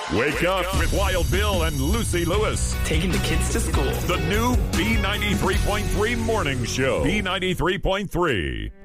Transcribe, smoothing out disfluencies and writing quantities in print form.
Wake up with Wild Bill and Lucy Lewis. Taking the kids to school. The new B93.3 morning show. B93.3.